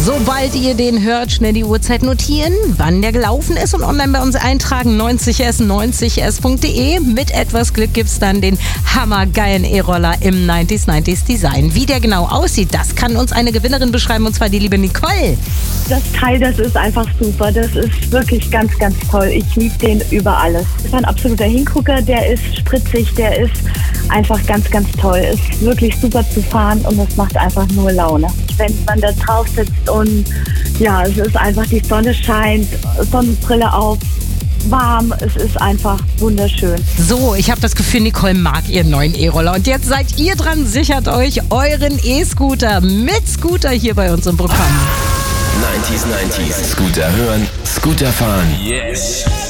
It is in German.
Sobald ihr den hört, schnell die Uhrzeit notieren, wann der gelaufen ist und online bei uns eintragen, 90s90s.de. Mit etwas Glück gibt's dann den hammergeilen E-Roller im 90s Design. Wie der genau aussieht, das kann uns eine Gewinnerin beschreiben, und zwar die liebe Nicole. Das Teil, das ist einfach super. Das ist wirklich ganz, ganz toll. Ich liebe den über alles. Das ist ein absoluter Hingucker, der ist spritzig, der ist einfach ganz, ganz toll. Ist wirklich super zu fahren und das macht einfach nur Laune. Wenn man da drauf sitzt und ja, es ist einfach, die Sonne scheint, Sonnenbrille auf, warm, es ist einfach wunderschön. So, ich habe das Gefühl, Nicole mag ihren neuen E-Roller. Und jetzt seid ihr dran, sichert euch euren E-Scooter mit Scooter hier bei uns im Programm. 90s, Scooter hören, Scooter fahren. Yes.